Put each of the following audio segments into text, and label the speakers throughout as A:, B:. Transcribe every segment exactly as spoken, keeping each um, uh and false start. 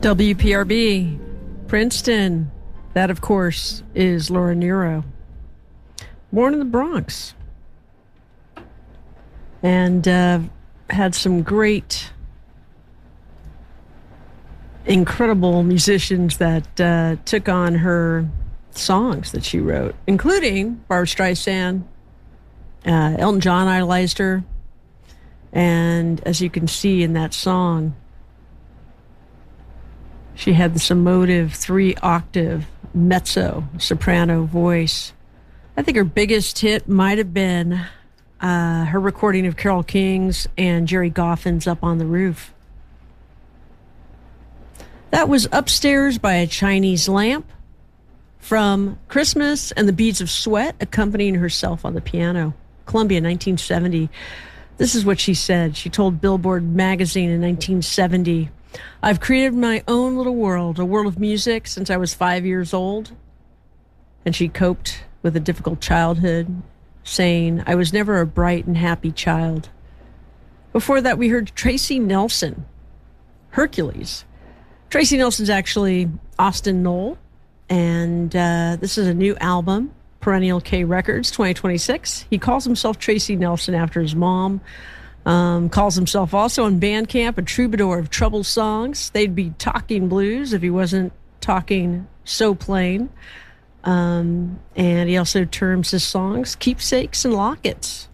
A: W P R B, Princeton. That, of course, is Laura Nyro. Born in the Bronx. And uh, had some great, incredible musicians that uh, took on her songs that she wrote, including Barbra Streisand. Uh, Elton John idolized her. And as you can see in that song, she had this emotive three-octave mezzo soprano voice. I think her biggest hit might have been uh, her recording of Carole King's and Jerry Goffin's Up on the Roof. That was Upstairs by a Chinese Lamp from Christmas and the Beads of Sweat, accompanying herself on the piano. Columbia, nineteen seventy. This is what she said. She told Billboard magazine in nineteen seventy, "I've created my own little world, a world of music since I was five years old." And she coped with a difficult childhood, saying, "I was never a bright and happy child." Before that, we heard Tracy Nelson, Hercules. Tracy Nelson's actually Austin Knoll, and uh, this is a new album, Perennial K Records, twenty twenty-six. He calls himself Tracy Nelson after his mom. Um, calls himself also on Bandcamp a troubadour of troubled songs. They'd be talking blues if he wasn't talking so plain. Um, and he also terms his songs keepsakes and lockets.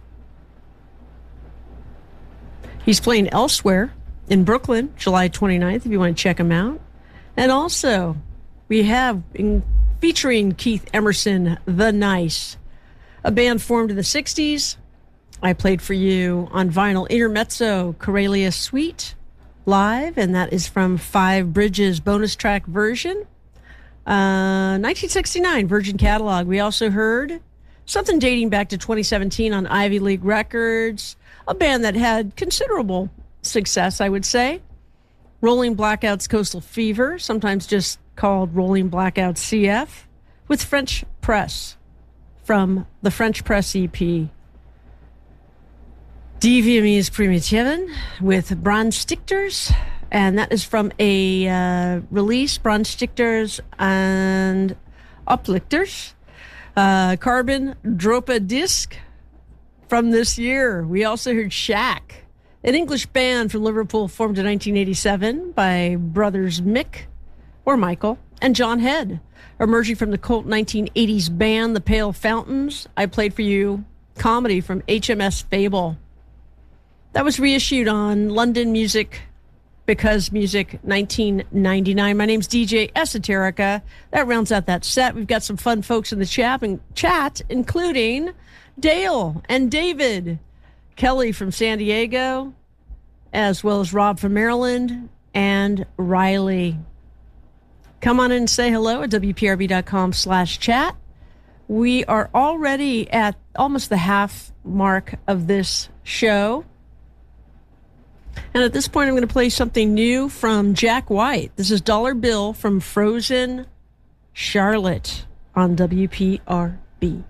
A: He's playing elsewhere in Brooklyn, July twenty-ninth, if you want to check him out. And also, we have, in, featuring Keith Emerson, The Nice, a band formed in the sixties. I played for you on vinyl Intermezzo Corelia Suite live, and that is from Five Bridges bonus track version. Uh, nineteen sixty-nine Virgin Catalog. We also heard something dating back to twenty seventeen on Ivy League Records, a band that had considerable success, I would say. Rolling Blackouts Coastal Fever, sometimes just called Rolling Blackouts C F, with French Press from the French Press E P. Die Vietnamese Primitiven with Brandstichters, and that is from a uh, release, Brandstichters and Uplichters. Uh, Carbon Dropa Disc from this year. We also heard Shack, an English band from Liverpool formed in nineteen eighty-seven by brothers Mick, or Michael, and John Head. Emerging from the cult nineteen eighties band The Pale Fountains, I played for you Comedy from H M S Fable. That was reissued on London Music Because Music nineteen ninety-nine. My name's D J Esoterica. That rounds out that set. We've got some fun folks in the chat, and chat including Dale and David, Kelly from San Diego, as well as Rob from Maryland, and Riley. Come on in and say hello at W P R B dot com slash chat. We are already at almost the half mark of this show. And at this point, I'm going to play something new from Jack White. This is Dollar Bill from Frozen Charlotte on W P R B.